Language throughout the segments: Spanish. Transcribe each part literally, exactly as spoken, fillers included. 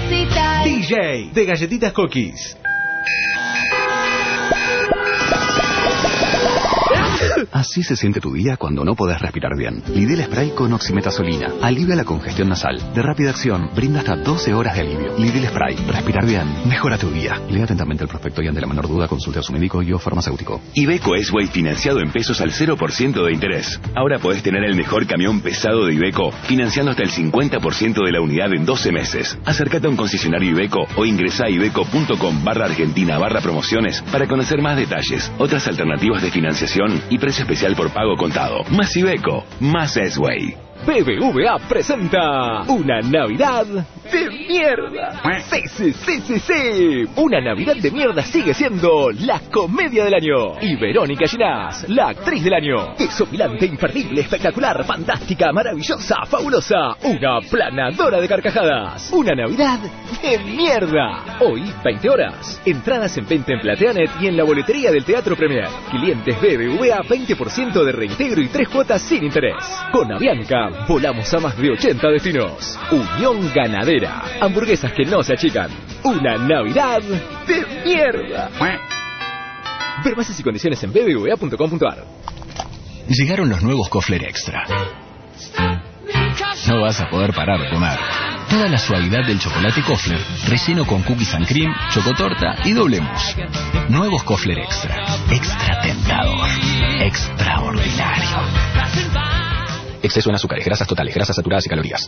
D J de Galletitas Cookies. Así se siente tu día cuando no podés respirar bien. Lidl Spray con oximetazolina alivia la congestión nasal. De rápida acción, brinda hasta doce horas de alivio. Lidl Spray. Respirar bien mejora tu día. Lea atentamente el prospecto y ante la menor duda consulte a su médico y o farmacéutico. Iveco S-Way financiado en pesos al cero por ciento de interés. Ahora podés tener el mejor camión pesado de Iveco financiando hasta el cincuenta por ciento de la unidad en doce meses. Acércate a un concesionario Iveco o ingresá a iveco.com barra argentina barra promociones para conocer más detalles, otras alternativas de financiación y precio especial por pago contado. Más Iveco, más S-Way. B B V A presenta una Navidad de mierda. Sí, sí, sí, sí, sí. Una Navidad de mierda sigue siendo la comedia del año. Y Verónica Ginás, la actriz del año. Desopilante, imperdible, espectacular, fantástica, maravillosa, fabulosa. Una planadora de carcajadas. Una Navidad de mierda. Hoy, veinte horas. Entradas en venta en Plateanet y en la boletería del Teatro Premier. Clientes B B V A, veinte por ciento de reintegro y tres cuotas sin interés. Con Avianca volamos a más de ochenta destinos. Unión Ganadera. Hamburguesas que no se achican. Una Navidad de mierda. Ver bases y condiciones en b b v a punto com punto a r. Llegaron los nuevos Kofler Extra. No vas a poder parar de comer. Toda la suavidad del chocolate Kofler, relleno con cookies and cream, chocotorta y doble mousse. Nuevos Kofler Extra. Extra tentador. Extraordinario. Exceso en azúcares, grasas totales, grasas saturadas y calorías.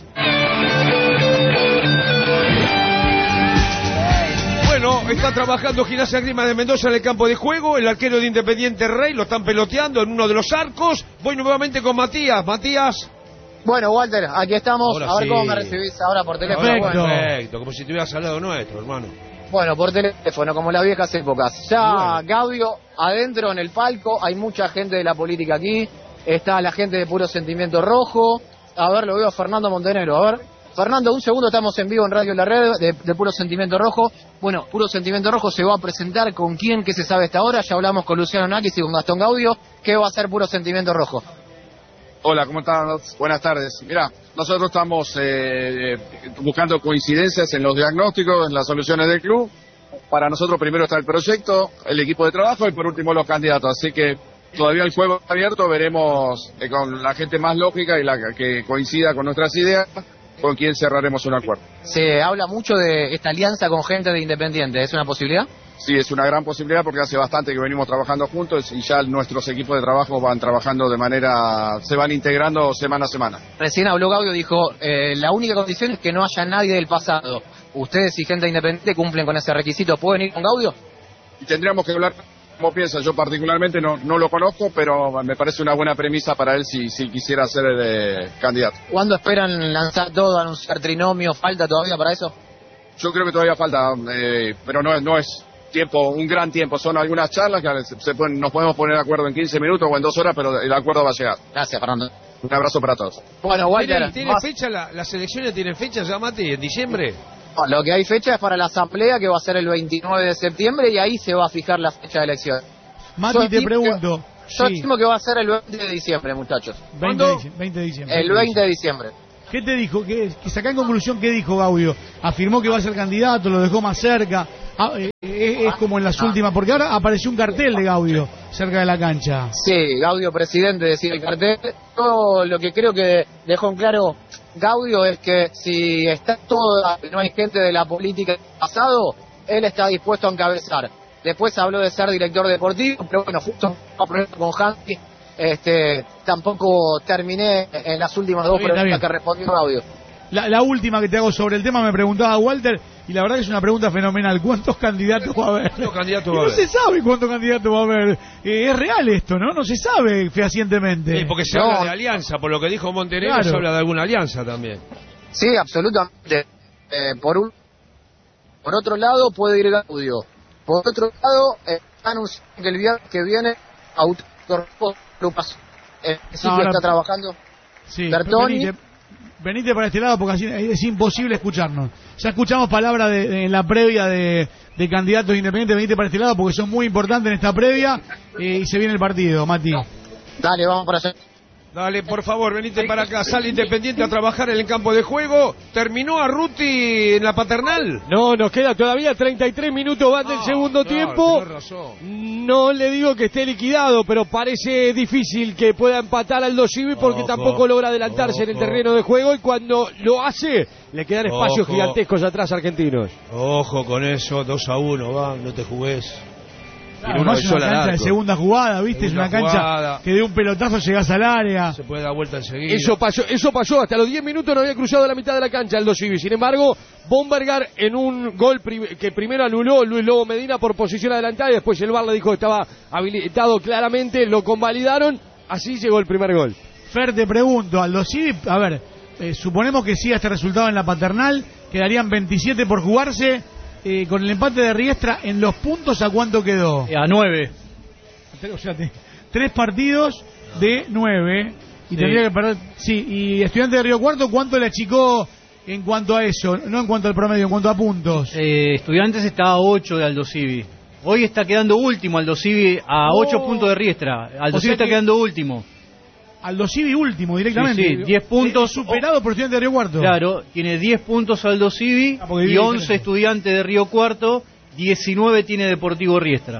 Bueno, está trabajando Gimnasia Grima de Mendoza en el campo de juego. El arquero de Independiente Rey lo están peloteando en uno de los arcos. Voy nuevamente con Matías. Matías. Bueno, Walter, aquí estamos. Ahora a ver sí. cómo me recibís ahora por teléfono. Perfecto. Bueno. Perfecto, como si estuvieras al lado nuestro, hermano. Bueno, por teléfono, como las viejas épocas. Ya bueno. Gaudio adentro en el palco. Hay mucha gente de la política aquí. Está la gente de Puro Sentimiento Rojo. A ver, lo veo a Fernando Montenegro. A ver, Fernando, un segundo, estamos en vivo en Radio La Red de, de Puro Sentimiento Rojo. Bueno, Puro Sentimiento Rojo se va a presentar con quién, que se sabe hasta ahora. Ya hablamos con Luciano Nakis y con Gastón Gaudio. ¿Qué va a hacer Puro Sentimiento Rojo? Hola, ¿cómo están? Buenas tardes. Mira, nosotros estamos eh, buscando coincidencias en los diagnósticos, en las soluciones del club. Para nosotros primero está el proyecto, el equipo de trabajo y por último los candidatos. Así que todavía el juego está abierto, veremos eh, con la gente más lógica y la que coincida con nuestras ideas, con quién cerraremos un acuerdo. Se habla mucho de esta alianza con gente de Independiente, ¿es una posibilidad? Sí, es una gran posibilidad porque hace bastante que venimos trabajando juntos y ya nuestros equipos de trabajo van trabajando de manera, se van integrando semana a semana. Recién habló Gaudio, dijo, eh, la única condición es que no haya nadie del pasado. ¿Ustedes y gente de Independiente cumplen con ese requisito? ¿Pueden ir con Gaudio? Y tendríamos que hablar cómo piensa. Yo particularmente no, no lo conozco, pero me parece una buena premisa para él si, si quisiera ser eh, candidato. ¿Cuándo esperan lanzar todo, anunciar trinomio? ¿Falta todavía para eso? Yo creo que todavía falta, eh, pero no, no es tiempo, un gran tiempo. Son algunas charlas que se pueden, nos podemos poner de acuerdo en quince minutos o en dos horas, pero el acuerdo va a llegar. Gracias, Fernando. Un abrazo para todos. Bueno, Walter, ¿Tiene, ¿tiene más... fecha? La, ¿Las elecciones tienen fecha ya, Mati? ¿En diciembre? No, lo que hay fecha es para la asamblea, que va a ser el veintinueve de septiembre, y ahí se va a fijar la fecha de elección. Mati, yo te pregunto. Que, yo sí. estimo que va a ser el veinte de diciembre, muchachos. veinte de, veinte de diciembre. El veinte de diciembre. ¿Qué te dijo? ¿Qué, que saca en conclusión qué dijo Gaudio? Afirmó que va a ser candidato, lo dejó más cerca. Ah, eh, es, es como en las ah, últimas, porque ahora apareció un cartel de Gaudio cerca de la cancha. Sí, Gaudio presidente, decía el cartel. Yo lo que creo que dejó en claro Gaudio es que si está todo, no hay gente de la política del pasado, él está dispuesto a encabezar. Después habló de ser director deportivo, pero bueno, justo con Hansi, este, tampoco terminé en las últimas dos bien, preguntas que respondió Gaudio. La, la última que te hago sobre el tema me preguntaba Walter, y la verdad que es una pregunta fenomenal. ¿Cuántos candidatos va a haber? ¿Cuántos candidatos va a no haber? se sabe cuántos candidatos va a haber. Eh, es real esto, ¿no? No se sabe fehacientemente. Sí, porque se no. habla de alianza, por lo que dijo Montenegro, Claro. se habla de alguna alianza también. Sí, absolutamente. Eh, por un, por otro lado puede ir Gaudio. Por otro lado, eh, anuncia que el viernes que viene Autogrupas eh, sí No, que ahora- está trabajando Sí, Bertoni. venite, venite para este lado porque así es imposible escucharnos. Ya escuchamos palabras de, de- en la previa de, de candidatos independientes. Venite para este lado porque son muy importantes en esta previa eh, y se viene el partido, Mati. Dale, vamos para allá. Dale, por favor, venite para acá. Sale Independiente a trabajar en el campo de juego. ¿Terminó Arruti en la Paternal? No, nos queda todavía treinta y tres minutos van del Ah, segundo claro, tiempo. tenés razón. No le digo que esté liquidado, pero parece difícil que pueda empatar al Aldo Civi porque Ojo, tampoco logra adelantarse en el ojo. terreno de juego y cuando lo hace le quedan espacios Ojo. gigantescos atrás argentinos. Ojo con eso, dos a uno, va, no te jugués. Claro, además es una cancha de segunda jugada, ¿viste? Segunda es una cancha jugada. que de un pelotazo llegás al área. Se puede dar vuelta enseguida. Eso pasó, eso pasó, hasta los diez minutos no había cruzado la mitad de la cancha Aldo Civi. Sin embargo, Bombergar en un gol prim- que primero anuló Luis Lobo Medina por posición adelantada y después el V A R le dijo que estaba habilitado claramente, lo convalidaron, así llegó el primer gol. Fer, te pregunto, Aldo Civi, a ver, eh, suponemos que siga este resultado en la Paternal, quedarían veintisiete por jugarse, eh, con el empate de Riestra, en los puntos, ¿a cuánto quedó? A nueve. O sea, te- tres partidos de nueve, y Sí. tendría que perder, sí, y Estudiante de Río Cuarto, ¿cuánto le achicó en cuanto a eso? No en cuanto al promedio, en cuanto a puntos. Eh, Estudiantes está a ocho de Aldo Civi. Hoy está quedando último Aldo Civi a Oh. ocho puntos de Riestra. Aldo O Civi sea está que- quedando último. Aldo Civi último directamente. Sí, sí, diez puntos. Eh, superado por Estudiante de Río Cuarto. Claro, tiene diez puntos Aldo Civi Ah, porque y divide once diferencia. Estudiantes de Río Cuarto, diecinueve tiene Deportivo Riestra.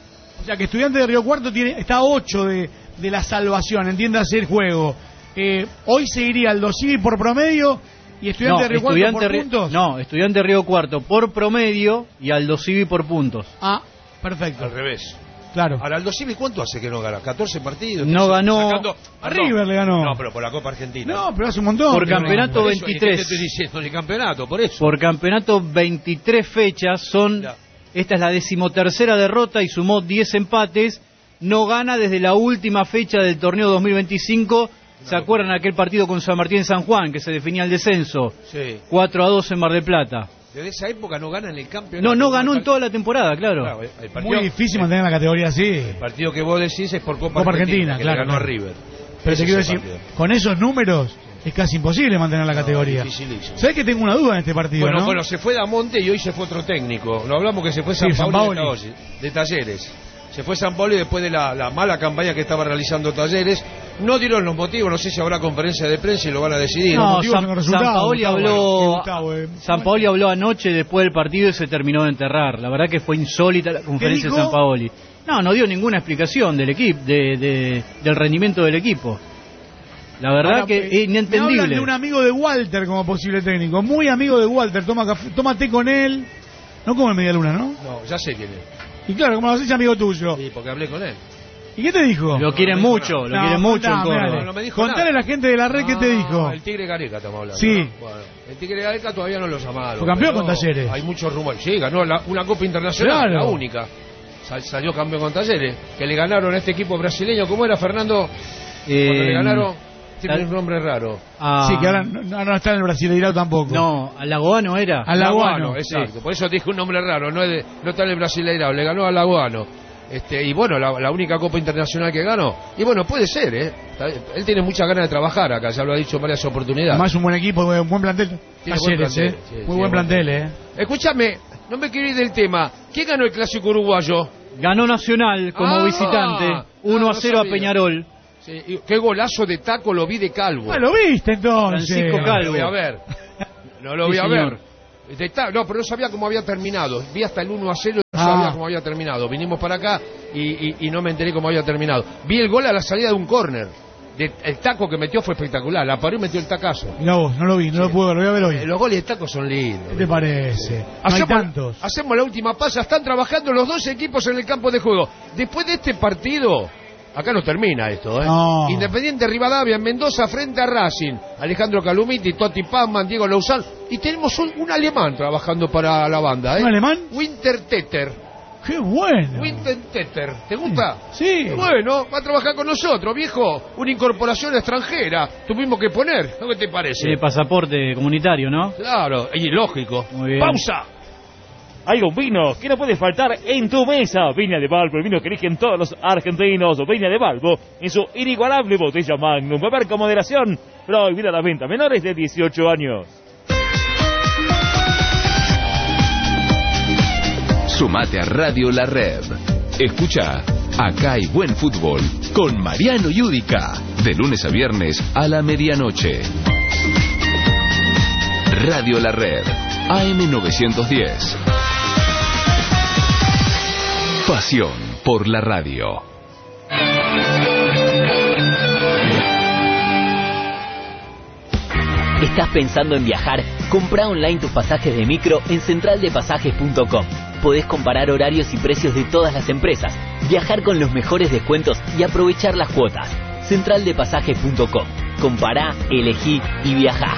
O sea que Estudiante de Río Cuarto tiene, está a ocho de, de la salvación, entiéndase el juego. Eh, hoy seguiría Aldo Civi por promedio y Estudiante No, de Río Cuarto Estudiante por Ri- puntos. no, Estudiante de Río Cuarto por promedio y Aldo Civi por puntos. Ah, perfecto. Al revés. Claro. Ahora, Aldo Civi, ¿cuánto hace que no gana? ¿catorce partidos? No trece, ganó- sacando- A River le ganó. No, pero por la Copa Argentina. No, pero hace un montón. Por que no campeonato gana. Por eso, ¿y qué veintitrés. te estoy diciendo? El campeonato, por eso. Por campeonato veintitrés fechas son, Ya. esta es la decimotercera derrota y sumó diez empates, no gana desde la última fecha del torneo dos mil veinticinco, ¿se acuerdan aquel partido con San Martín en San Juan que se definía el descenso? Sí. cuatro a dos en Mar del Plata. Desde esa época no gana en el campeonato. No, no ganó en toda la temporada, claro. Claro, el partido, Muy difícil mantener la categoría así. el partido que vos decís es por Copa, Copa Argentina, que claro, le ganó claro. a River. Pero Ese te quiero es el decir, partido. con esos números es casi imposible mantener la categoría. dificilísimo. ¿Sabés que tengo una duda en este partido, Bueno, no? bueno, se fue Damonte y hoy se fue otro técnico. Lo hablamos que se fue Sí, San San Paolo de, Paoli. Talleres, de Talleres. Se fue San Paolo y después de la, la mala campaña que estaba realizando Talleres. No dieron los motivos, no sé si habrá conferencia de prensa y lo van a decidir. No, motivos San, son los resultados, San Paoli Gustavo, habló, Gustavo, eh. San Paoli habló anoche después del partido y se terminó de enterrar. La verdad que fue insólita la conferencia de dijo? San Paoli. No, no dio ninguna explicación del equipo, de, de- del rendimiento del equipo. La verdad Ahora, que eh, es Me hablan inentendible. de un amigo de Walter como posible técnico. Muy amigo de Walter. Toma café, toma té con él. No come media luna, ¿no? No, ya sé quién es. Y claro, como lo haces amigo tuyo. Sí, porque hablé con él. ¿Y qué te dijo? Lo quieren no me dijo mucho, nada. lo No, quieren mucho en contame, Córdoba. dale. No me dijo Contale nada. a la gente de la red qué te dijo. Ah, el Tigre Gareca estamos hablando. Sí. ¿no? Bueno, el Tigre Gareca todavía no lo llamaron. Fue campeón pero con Talleres. Hay muchos rumores. Sí, ganó la- una Copa Internacional, Claro. la única. Sal- salió campeón con Talleres. Que le ganaron a este equipo brasileño. ¿Cómo era, Fernando? Eh, Cuando le ganaron, tiene tal- un nombre raro. a- Sí, que ahora no, no está en el Brasileirao tampoco. No, a Lagoano era. A Laguano. Exacto. Por eso dije un nombre raro. No, es de- no está en el Brasileirao. Le ganó a Laguano. Este, y bueno, la, la única Copa Internacional que ganó. Y bueno, puede ser, ¿eh? Está- Él tiene muchas ganas de trabajar acá, ya lo ha dicho en varias oportunidades. Además un buen equipo, un buen plantel. Tiene buen Talleres, plantel, eh. sí, Muy sí, buen buen plantel, eh. Escúchame, no me quiero ir del tema. ¿Quién ganó el clásico uruguayo? Ganó Nacional como Ah, visitante, ah, uno no a cero a sabía. Peñarol. Sí, y qué golazo de taco lo vi de Calvo. Ah, lo viste entonces. Francisco No Calvo. lo voy a ver. No lo Sí, voy a señor. ver. De ta- no, pero no sabía cómo había terminado. Vi hasta el uno a cero y no Ah. sabía cómo había terminado. Vinimos para acá y, y- y no me enteré cómo había terminado. Vi el gol a la salida de un córner. De- el taco que metió fue espectacular. La paró y metió el tacazo. Mirá vos, no lo vi, no lo puedo ver, lo voy a ver Eh, hoy. Los goles de taco son lindos. ¿Qué te parece? No hay Hacemos, tantos. hacemos la última pasa. Están trabajando los dos equipos en el campo de juego. Después de este partido, acá no termina esto, ¿eh? No. Independiente Rivadavia en Mendoza frente a Racing. Alejandro Calumiti, Totti Pazman, Diego Lauzán. Y tenemos un, un alemán trabajando para la banda, ¿eh? ¿Un alemán? Winter Tetter. ¡Qué bueno! Winter Tetter. ¿Te gusta? Sí. Bueno, va a trabajar con nosotros, viejo. Una incorporación extranjera. Tuvimos que poner. ¿No? ¿Qué te parece? Tiene pasaporte comunitario, ¿no? Claro, y lógico. Muy bien. ¡Pausa! Hay un vino que no puede faltar en tu mesa. Viña de Valvo, el vino que eligen todos los argentinos. Viña de Valvo, en su inigualable botella Magnum. Beber con moderación. Prohibida la venta a menores de dieciocho años. Sumate a Radio La Red. Escucha Acá hay buen fútbol con Mariano Yudica, de lunes a viernes a la medianoche. Radio La Red, A M novecientos diez. Pasión por la radio. ¿Estás pensando en viajar? Comprá online tus pasajes de micro en central de pasajes punto com. Podés comparar horarios y precios de todas las empresas, viajar con los mejores descuentos y aprovechar las cuotas. central de pasajes punto com. Compará, elegí y viajá.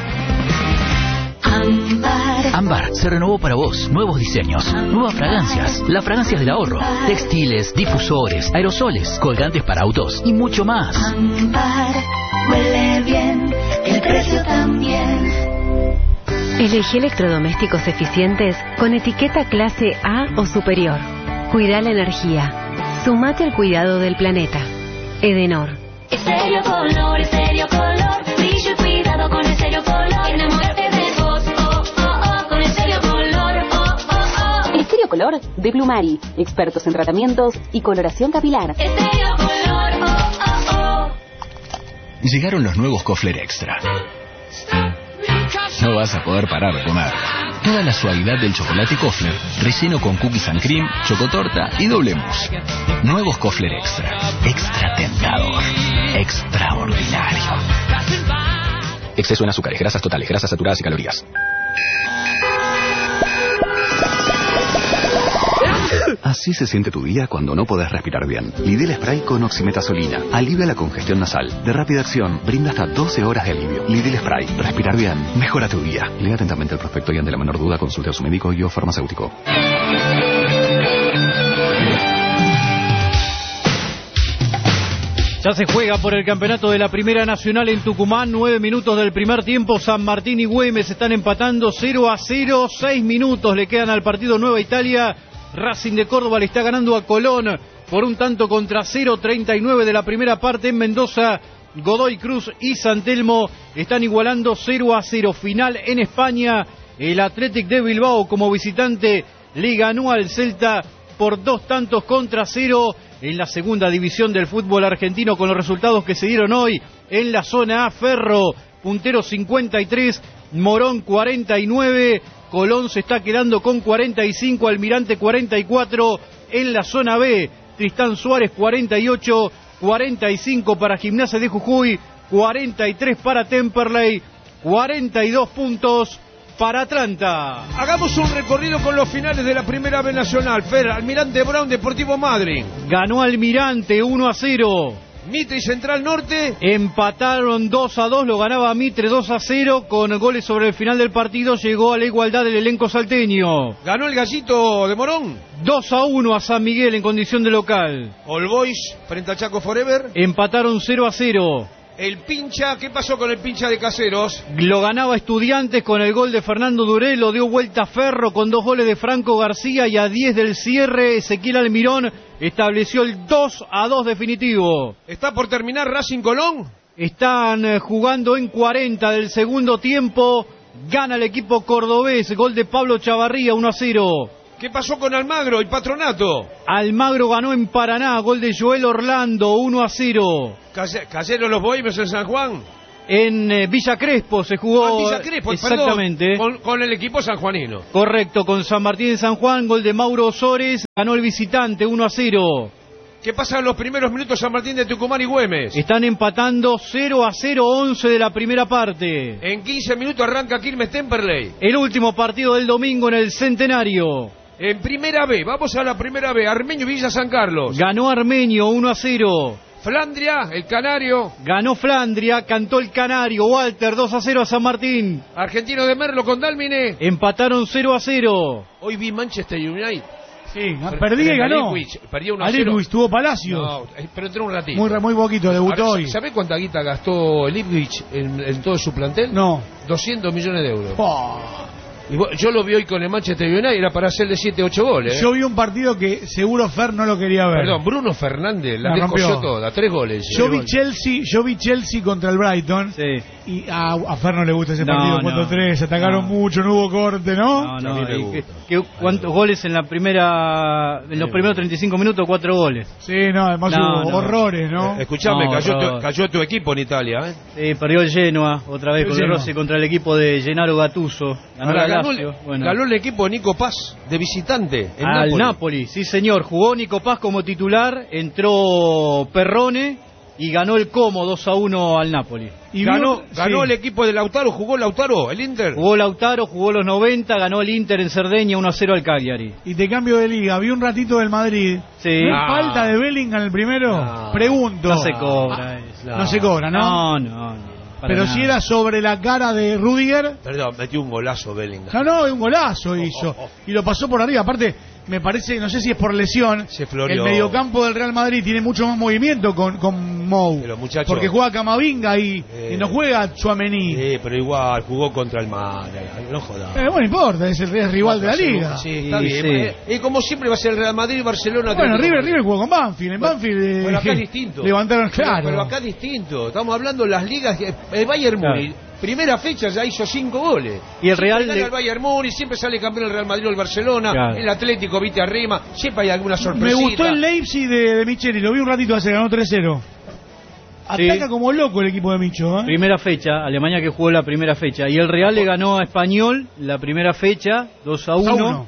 Ámbar. Ámbar se renovó para vos. Nuevos diseños, nuevas fragancias, las fragancias del ahorro, textiles, difusores, aerosoles, colgantes para autos y mucho más. Ámbar huele bien, el precio también. Elegí electrodomésticos eficientes con etiqueta clase A o superior. Cuida la energía. Sumate al cuidado del planeta. Edenor. Estéreo Color, Estéreo Color, brillo y cuidado con Estéreo Color. Enamórate de vos, oh, oh, oh, con Estéreo Color, oh, oh, oh. Estéreo Color de Plumari, expertos en tratamientos y coloración capilar. Estéreo Color, oh, oh, oh. Llegaron los nuevos Kofler Extra. No vas a poder parar de comer. Toda la suavidad del chocolate Kofler, relleno con cookies and cream, chocotorta y doble mousse. Nuevos Kofler Extra. Extra tentador. Extraordinario. Exceso en azúcares, grasas totales, grasas saturadas y calorías. Así se siente tu día cuando no podés respirar bien. Lidl Spray con oximetazolina. Alivia la congestión nasal. De rápida acción, brinda hasta doce horas de alivio. Lidl Spray. Respirar bien. Mejora tu día. Lea atentamente el prospecto y ante la menor duda consulte a su médico y o farmacéutico. Ya se juega por el campeonato de la Primera Nacional en Tucumán. Nueve minutos del primer tiempo. San Martín y Güemes están empatando cero a cero. Seis minutos le quedan al partido Nueva Italia. Racing de Córdoba le está ganando a Colón por un tanto contra cero. treinta y nueve de la primera parte en Mendoza. Godoy Cruz y San Telmo están igualando cero a cero. Final en España. El Athletic de Bilbao como visitante le ganó al Celta por dos tantos contra cero. En la segunda división del fútbol argentino, con los resultados que se dieron hoy en la zona A, Ferro puntero cincuenta y tres, Morón cuarenta y nueve, Colón se está quedando con cuarenta y cinco, Almirante cuarenta y cuatro. En la zona B, Tristán Suárez cuarenta y ocho, cuarenta y cinco para Gimnasia de Jujuy, cuarenta y tres para Temperley, cuarenta y dos puntos para Atlanta. Hagamos un recorrido con los finales de la Primera B Nacional. Fer, Almirante Brown, Deportivo Madryn. Ganó Almirante uno a cero. Mitre y Central Norte. Empataron dos a dos, lo ganaba Mitre dos a cero. Con goles sobre el final del partido llegó a la igualdad del elenco salteño. Ganó el Gallito de Morón. dos a uno a San Miguel en condición de local. All Boys frente a Chaco Forever. Empataron cero a cero. El Pincha, ¿qué pasó con el Pincha de Caseros? Lo ganaba Estudiantes con el gol de Fernando Duré, lo dio vuelta Ferro con dos goles de Franco García y a diez del cierre Ezequiel Almirón estableció el dos a dos definitivo. ¿Está por terminar Racing Colón? Están jugando en cuarenta del segundo tiempo, gana el equipo cordobés, gol de Pablo Chavarría uno a cero. ¿Qué pasó con Almagro y Patronato? Almagro ganó en Paraná, gol de Joel Orlando, uno a cero. ¿Cayeron los bohemios en San Juan? En eh, Villa Crespo se jugó. Ah, Villa Crespo, exactamente. Perdón, con, con el equipo sanjuanino. Correcto, con San Martín de San Juan, gol de Mauro Osores, ganó el visitante uno a cero. ¿Qué pasa en los primeros minutos San Martín de Tucumán y Güemes? Están empatando cero a cero, once de la primera parte. En quince minutos arranca Quilmes Temperley. El último partido del domingo en el Centenario. En Primera B, vamos a la Primera B, Armenio Villa San Carlos. Ganó Armenio uno a cero. Flandria, el Canario. Ganó Flandria, cantó el Canario, Walter dos a cero a San Martín. Argentino de Merlo con Dálmine. Empataron cero a cero. Hoy vi Manchester United. Sí, perdía y ganó. Perdió uno a cero. Ipswich tuvo Palacios. No, pero entró un ratito. Muy, muy poquito, debutó hoy. ¿Sabés cuánta guita gastó el Ipswich en, en todo su plantel? No. doscientos millones de euros. Oh. Y vos, yo lo vi hoy con el Manchester United, era para hacerle siete ocho goles. ¿eh? Yo vi un partido que seguro Fer no lo quería ver. Perdón, Bruno Fernández la, La descosió rompió. toda, tres goles. Yo tres vi goles. Chelsea, yo vi Chelsea contra el Brighton. Sí. Y a, a Fer no le gusta ese No, partido no. cuatro tres, se atacaron No. mucho, no hubo corte, ¿no? No, no, y que- que- ¿cuántos goles en la primera, en los primeros treinta y cinco minutos? Cuatro goles. Sí, no, además No, hubo no. horrores, ¿no? Eh, Escuchame, No, cayó, tu, horror. cayó tu equipo en Italia, ¿eh? Sí, perdió el Genoa otra vez El con el Genoa. Rossi contra el equipo de Gennaro Gattuso. Ganó Ahora, la ganó, Lazio. Bueno. ganó el equipo de Nico Paz, de visitante, en Al Napoli. Napoli. Sí señor, jugó Nico Paz como titular, entró Perrone y ganó el Como dos a uno al Napoli. Y ganó vio- ganó sí. el equipo de Lautaro, jugó Lautaro, el Inter. Jugó Lautaro, jugó los noventa, ganó el Inter en Cerdeña uno a cero al Cagliari. Y te cambio de liga, vi un ratito del Madrid. Sí. ¿No hay Ah. falta de Bellingham el primero? No. Pregunto. No se cobra Ah, eso. No, se cobra, ¿no? No, no, no, para Pero nada. si era sobre la cara de Rudiger. Perdón, metió un golazo Bellingham. No, no, un golazo hizo. Y lo pasó por arriba. Aparte, me parece, no sé si es por lesión. Se floreó. El mediocampo del Real Madrid tiene mucho más movimiento con, con Mou. Pero muchachos, Porque juega Camavinga y, Eh. y no juega Tchouaméni. Sí, pero igual jugó contra el Málaga, no jodas. Eh, bueno, no importa, es el es rival de la liga. Sí, está Sí, bien. sí. eh, Y como siempre va a ser el Real Madrid, Barcelona. Bueno, Atlético River, Madrid. River jugó con Banfield. En Banfield eh, Pero acá es distinto. levantaron, Pero- claro. Pero, acá es distinto. Estamos hablando de las ligas. que- El Bayern Claro. Múnich, primera fecha ya hizo cinco goles. Y el Real Siempre gana le- el Bayern Múnich, siempre sale campeón el Real Madrid o el Barcelona. Claro. El Atlético, viste arriba. Siempre hay alguna Me sorpresita. gustó el Leipzig de, de Micheli, lo vi un ratito hace, ganó tres cero. Sí. Ataca como loco el equipo de Micho, ¿eh? Primera fecha, Alemania que jugó la primera fecha. Y el Real le ganó a Español la primera fecha, dos a uno. uno.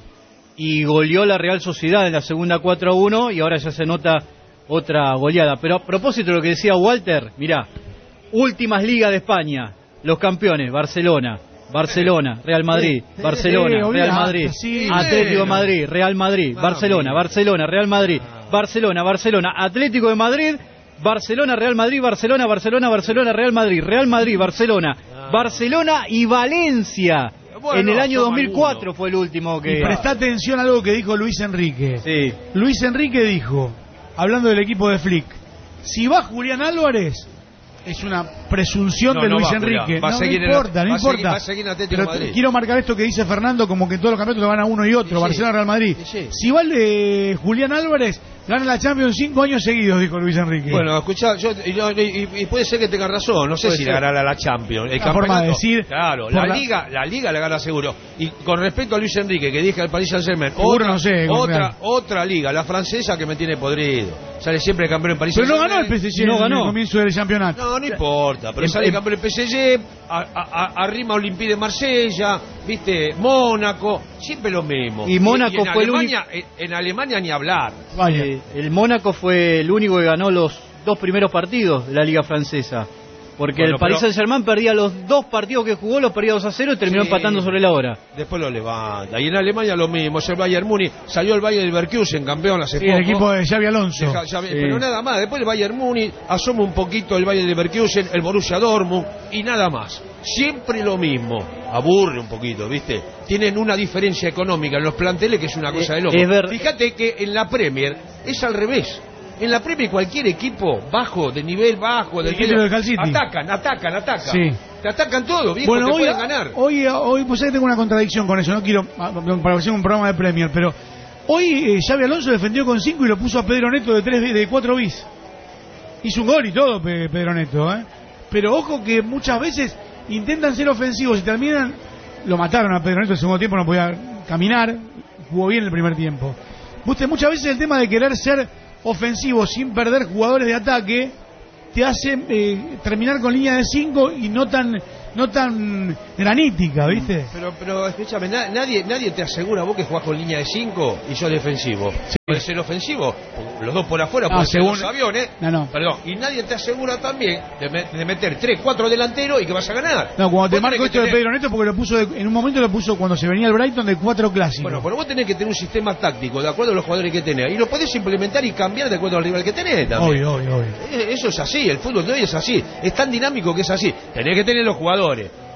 Y goleó la Real Sociedad en la segunda cuatro a uno. Y ahora ya se nota otra goleada. Pero a propósito de lo que decía Walter, mirá, últimas ligas de España, los campeones, Barcelona. Barcelona, Real Madrid, Eh, Barcelona, eh, Real olvidate, Madrid, sí. Atlético de Bueno. Madrid, Real Madrid, Mami. Barcelona, Barcelona, Real Madrid, Barcelona, Barcelona, Atlético de Madrid, Barcelona, Real Madrid, Barcelona, Barcelona, Barcelona, Real Madrid, Real Madrid, Barcelona, Barcelona y Valencia. Bueno, En el año son dos mil cuatro algunos. fue el último que... Y presta atención a algo que dijo Luis Enrique. Sí. Luis Enrique dijo, hablando del equipo de Flick, si va Julián Álvarez, es una presunción No, de no Luis va, Julián. Enrique. Va a no, seguir no en la- importa, no va a seguir- importa. va a seguir en Atlético Pero de Madrid. quiero marcar esto que dice Fernando, como que en todos los campeonatos le van a uno y otro, Sí, Barcelona, sí. Real Madrid. Sí, sí. Si va el de Julián Álvarez, gana la Champions cinco años seguidos, dijo Luis Enrique. Bueno, escuchá, yo, y, no, y- y puede ser que tenga razón, no sé Puede si ser. ganará la Champions. El Una forma campeonato, de decir, claro, por la, la- liga, la liga la gana seguro. Y con respecto a Luis Enrique, que dije al Paris Saint-Germain, Seguro otra, no sé, con otra, Real. otra liga, la francesa que me tiene podrido. Sale siempre campeón en Paris Pero no Saint-Germain. ganó el P S G No en ganó. el comienzo del campeonato. No, no importa, pero En- sale en- campeón en P S G, a- a- a- arrima Olympique de Marsella, viste, Mónaco, siempre lo mismo. Y Mónaco en fue el Alemania, en, en Alemania ni hablar. Vaya. Eh, el Mónaco fue el único que ganó los dos primeros partidos de la Liga Francesa. Porque Bueno, el Paris pero- Saint-Germain perdía los dos partidos que jugó, los perdía dos a cero y terminó Sí. empatando sobre la hora. Después lo levanta. Y en Alemania lo mismo, es el Bayern Múnich. Salió el Bayern Leverkusen, campeón hace Sí, poco. el equipo de Xavi Alonso. Deja- ya- Sí. Pero nada más, después el Bayern Múnich, asoma un poquito el Bayern Leverkusen, el Borussia Dortmund y nada más. Siempre lo mismo. Aburre un poquito, ¿viste? Tienen una diferencia económica en los planteles que es una cosa Eh, de loco. es ver- Fíjate que en la Premier es al revés. En la Premier cualquier equipo bajo, de nivel bajo, del Fíjate lo del Hull City. atacan, atacan, atacan. Sí. Te atacan todo, viejo, Bueno, te hoy, pueden ganar. hoy, hoy, pues ya tengo una contradicción con eso, no quiero ah, para hacer un programa de Premier, pero hoy eh, Xavi Alonso defendió con cinco y lo puso a Pedro Neto de tres de cuatro bis. Hizo un gol y todo Pe- Pedro Neto, ¿eh? Pero ojo que muchas veces intentan ser ofensivos y terminan, lo mataron a Pedro Neto el segundo tiempo, no podía caminar, jugó bien el primer tiempo. Viste, muchas veces el tema de querer ser ofensivo sin perder jugadores de ataque te hace eh, terminar con línea de cinco y no tan no tan granítica, ¿viste? Pero, pero escúchame, na- nadie, nadie te asegura vos que jugás con línea de cinco y sos defensivo. Puede ser ofensivo, los dos por afuera, Ah, pueden ser según- los aviones. No, no. Perdón, y nadie te asegura también de, me- de meter tres, cuatro delanteros y que vas a ganar. No, cuando te Vos marco tenés esto que de tener- Pedro Neto porque lo puso de- en un momento lo puso cuando se venía el Brighton de cuatro clásicos. Bueno, pero vos tenés que tener un sistema táctico de acuerdo a los jugadores que tenés. Y lo podés implementar y cambiar de acuerdo al rival que tenés también. Obvio, obvio, obvio. Eh, Eso es así, el fútbol de hoy es así. Es tan dinámico que es así. Tenés que tener los jugadores.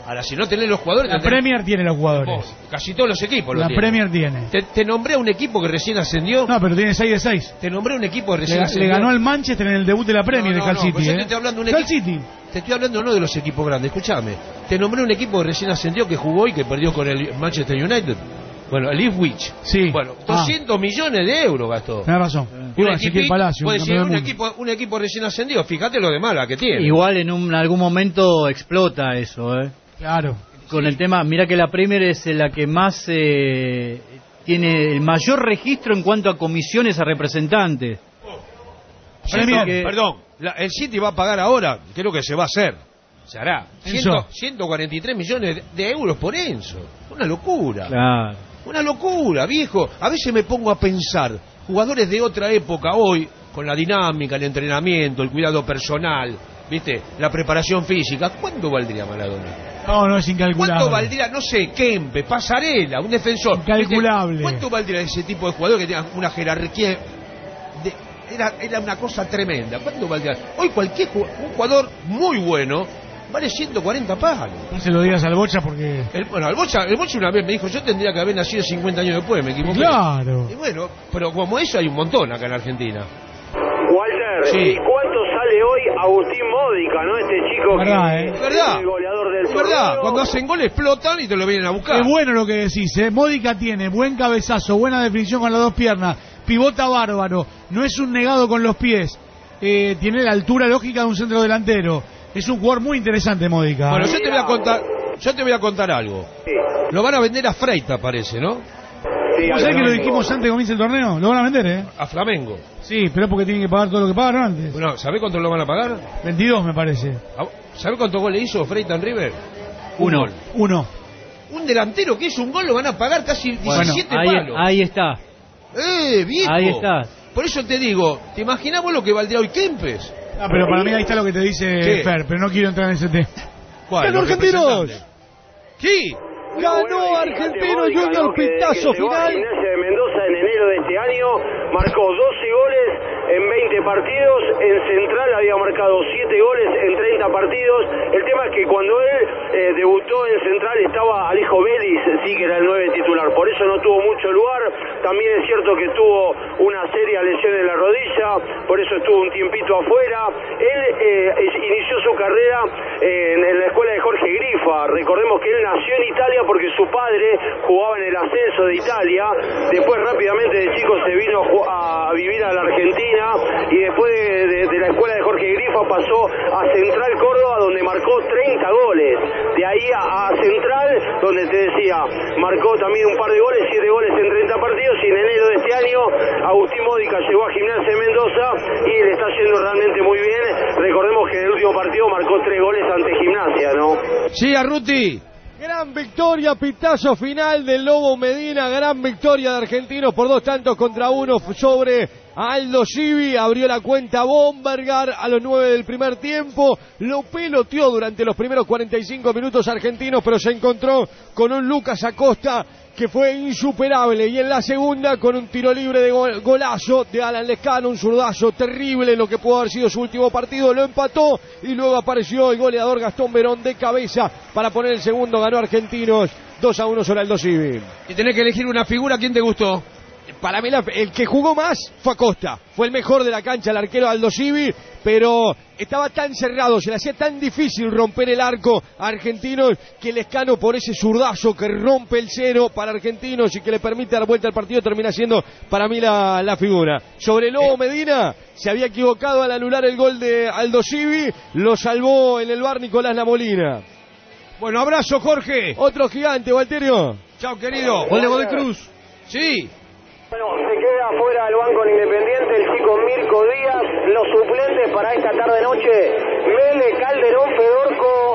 Ahora, si no tenés los jugadores... La Premier tiene los jugadores. Oh, casi todos los equipos los La tienen. Premier tiene. Te, te nombré a un equipo que recién ascendió. No, pero tiene seis de seis. Te nombré a un equipo que recién Le, ascendió. le ganó al Manchester en el debut de la Premier No, no, de Hull no, City. pues yo ¿eh? te estoy hablando de un Hull equipo- City. Te estoy hablando no de los equipos grandes, escúchame. Te nombré un equipo que recién ascendió, que jugó y que perdió con el Manchester United. Bueno, el Ipswich. Sí. Bueno, Ah. doscientos millones de euros gastó. Tenés razón. Un Igual, Ezequiel equipito- Palacio, puede un decir, campeón un del mundo. equipo, un equipo recién ascendido, fíjate lo de mala que tiene. Igual en un, algún momento explota eso, ¿eh? Claro. Con el tema, mira que la Premier es la que más eh, tiene el mayor registro en cuanto a comisiones a representantes. Premier, que- perdón, la- el City va a pagar ahora, creo que se va a hacer. Se hará. Enzo. ciento cuarenta y tres millones de, de euros por Enzo. Una locura. Claro. Una locura, viejo. A veces me pongo a pensar, jugadores de otra época hoy, con la dinámica, el entrenamiento, el cuidado personal, ¿viste? La preparación física, ¿cuánto valdría Maradona? No, no es incalculable. ¿Cuánto valdría, no sé, Kempe, Pasarela, un defensor? Incalculable. ¿Viste? ¿Cuánto valdría ese tipo de jugador que tenga una jerarquía? De, era, era una cosa tremenda. ¿Cuánto valdría? Hoy cualquier ju- un jugador muy bueno vale ciento cuarenta palos. No se lo digas al Bocha porque... El, bueno, el Bocha, el Bocha una vez me dijo, yo tendría que haber nacido cincuenta años después, me equivoqué. Claro. Y bueno, pero como eso hay un montón acá en Argentina. Walter, Sí. ¿y cuánto sale hoy Agustín Módica, no? Este chico Verdad, que ¿eh? Es verdad. es el goleador del Es verdad, torneo. cuando hacen gol explotan y te lo vienen a buscar. Es bueno lo que decís, ¿eh? Módica tiene buen cabezazo, buena definición con las dos piernas, pivota bárbaro, no es un negado con los pies, eh, tiene la altura lógica de un centro delantero. Es un jugador muy interesante, Módica. Bueno, yo te voy a contar, yo te voy a contar algo. Lo van a vender a Freita, parece, ¿no? Sí, ¿Vos sabés que lo dijimos antes de comience el torneo? Lo van a vender, ¿eh? A Flamengo. Sí, pero es porque tienen que pagar todo lo que pagaron antes. Bueno, ¿sabés cuánto lo van a pagar? veintidós me parece. ¿Sabés cuántos goles hizo Freita en River? Uno. gol. Uno. Un delantero que hizo un gol lo van a pagar casi Bueno, diecisiete ahí, palos. ahí está. ¡Eh, viejo! Ahí está. Por eso te digo, ¿te imaginás vos lo que valdría hoy Kempes? Ah, pero para mí ahí está lo que te dice ¿Qué? Fer, pero no quiero entrar en ese tema. ¿Cuál? ¡Ganó ¿Los Argentinos! representantes? Sí. Ganó Argentino Junior, pitazo final. Gimnasia de Mendoza en enero de este año marcó doce goles en veinte partidos. En Central había marcado siete goles en treinta partidos. El tema es que cuando él eh, debutó en Central estaba Alejo Vélez, sí que era el nueve titular. Por eso no tuvo mucho lugar. También es cierto que tuvo una seria lesión en la rodilla, por eso estuvo un tiempito afuera. Él eh, inició su carrera eh, en, en la escuela de Jorge Grifa. Recordemos que él nació en Italia porque su padre jugaba en el ascenso de Italia. Después rápidamente de chico se vino a, a vivir a la Argentina y después de, de, de la escuela de Jorge Grifa pasó a Central Córdoba, donde marcó treinta goles. De ahí a, a Central, donde te decía, marcó también un par de goles, siete goles en treinta partidos. Y en enero de este año Agustín Módica llegó a Gimnasia de Mendoza y le está yendo realmente muy bien. Recordemos que en el último partido marcó tres goles ante Gimnasia, ¿no? Sí, Arruti. Gran victoria, pitazo final del Lobo Medina, gran victoria de Argentinos por dos tantos contra uno sobre Aldo Civi, abrió la cuenta Bombergar a los nueve del primer tiempo, lo peloteó durante los primeros cuarenta y cinco minutos Argentinos, pero se encontró con un Lucas Acosta que fue insuperable, y en la segunda con un tiro libre de gol, golazo de Alan Lescano, un zurdazo terrible en lo que pudo haber sido su último partido, lo empató y luego apareció el goleador Gastón Verón de cabeza para poner el segundo, ganó Argentinos dos a uno sobre Aldo Civi. Y tenés que elegir una figura, ¿quién te gustó? Para mí la, el que jugó más fue Acosta, fue el mejor de la cancha, el arquero Aldo Civi, pero estaba tan cerrado, se le hacía tan difícil romper el arco a Argentinos que Lescano, por ese zurdazo que rompe el cero para Argentinos y que le permite dar vuelta al partido, termina siendo para mí la, la figura. Sobre Lobo Medina, se había equivocado al anular el gol de Aldo Civi, lo salvó en el bar Nicolás Lamolina. Bueno, abrazo, Jorge. Otro gigante, Walterio. Chao, querido. Gol de Godoy Cruz. Sí. Bueno, se queda fuera del banco en Independiente el chico Mirko Díaz. Los suplentes para esta tarde-noche: Mele, Calderón, Fedorco,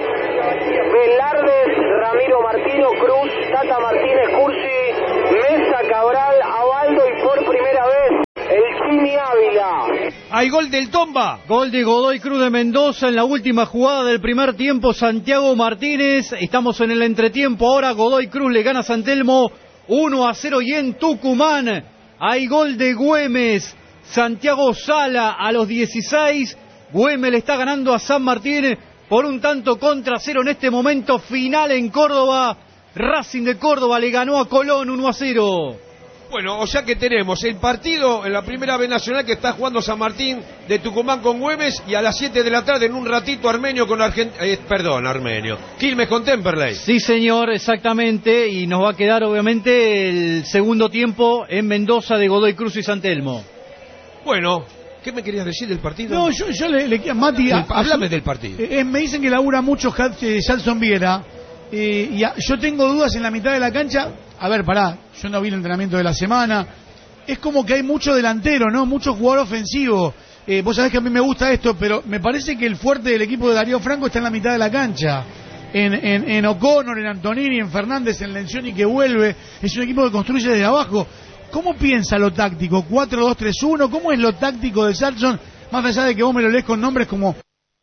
Velardes, Ramiro Martino, Cruz, Tata Martínez, Cursi, Mesa, Cabral, Abaldo y por primera vez el Chimi Ávila. Hay gol del Tomba. Gol de Godoy Cruz de Mendoza en la última jugada del primer tiempo, Santiago Martínez. Estamos en el entretiempo ahora, Godoy Cruz le gana a San Telmo uno a cero, y en Tucumán hay gol de Güemes, Santiago Sala a los dieciséis, Güemes le está ganando a San Martín por un tanto contra cero en este momento final en Córdoba. Racing de Córdoba le ganó a Colón uno a cero. Bueno, o sea que tenemos el partido en la primera B Nacional que está jugando San Martín de Tucumán con Güemes, y a las siete de la tarde en un ratito Armenio con Argentina, eh, perdón, Armenio, Quilmes con Temperley. Sí, señor, exactamente, y nos va a quedar obviamente el segundo tiempo en Mendoza de Godoy Cruz y San Telmo. Bueno, ¿qué me querías decir del partido? No, yo, yo le, le Mati, El- a- a háblame su- del partido. eh, me dicen que labura mucho Salson Viera, eh, y a- yo tengo dudas en la mitad de la cancha. A ver, pará, yo no vi el entrenamiento de la semana. Es como que hay mucho delantero, ¿no? Mucho jugador ofensivo. Eh, vos sabés que a mí me gusta esto, pero me parece que el fuerte del equipo de Darío Franco está en la mitad de la cancha. En, en, en O'Connor, en Antonini, en Fernández, en Lencioni que vuelve. Es un equipo que construye desde abajo. ¿Cómo piensa lo táctico? ¿cuatro dos tres uno? ¿Cómo es lo táctico de Salson? Más allá de que vos me lo lees con nombres como...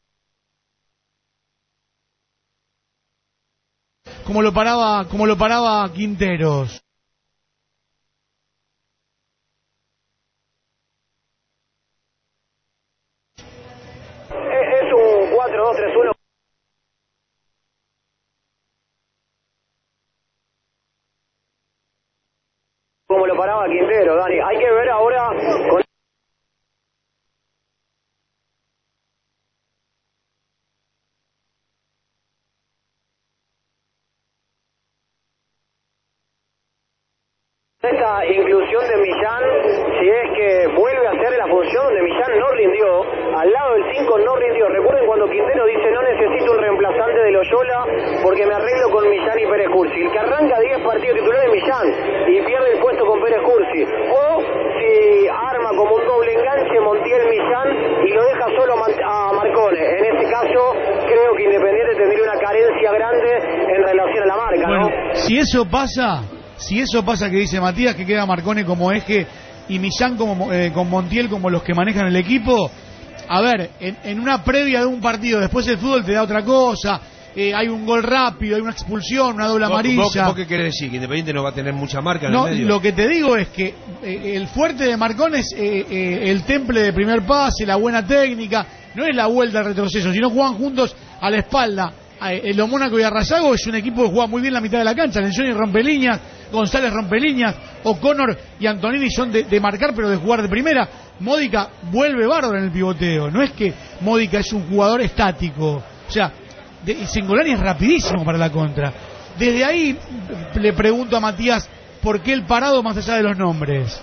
Como lo paraba, como lo paraba Quinteros. Es un cuatro dos tres uno. Como lo paraba Quintero, Dani. Hay que ver ahora con... esta inclusión de Millán, si es que vuelve a hacer la función donde Millán no rindió, al lado del cinco no rindió. Recuerden cuando Quintero dice no necesito un reemplazante de Loyola porque me arreglo con Millán y Pérez Cursi. El que arranca diez partidos titulares es Millán y pierde el puesto con Pérez Cursi. O si arma como un doble enganche Montiel Millán y lo deja solo a Marcone. En ese caso creo que Independiente tendría una carencia grande en relación a la marca, Bueno, ¿no? si eso pasa, si eso pasa que dice Matías, que queda Marcone como eje y Millán como, eh, con Montiel como los que manejan el equipo, a ver, en, en una previa de un partido, después el fútbol te da otra cosa, eh, hay un gol rápido, hay una expulsión, una doble ¿Vos- amarilla. ¿Vos, vos qué querés decir? ¿Que Independiente no va a tener mucha marca en No, el medio? lo que te digo es que eh, el fuerte de Marcón es eh, eh, el temple de primer pase, la buena técnica, no es la vuelta al retroceso, sino juegan juntos a la espalda. Eh, Lo Mónaco y Arrasago es un equipo que juega muy bien la mitad de la cancha. Lencioni rompe líneas, González rompe líneas, O'Connor y Antonini son de, de marcar pero de jugar de primera. Módica vuelve bárbaro en el pivoteo, no es que Módica es un jugador estático, o sea, de, y Cingolani es rapidísimo para la contra. Desde ahí le pregunto a Matías por qué el parado más allá de los nombres.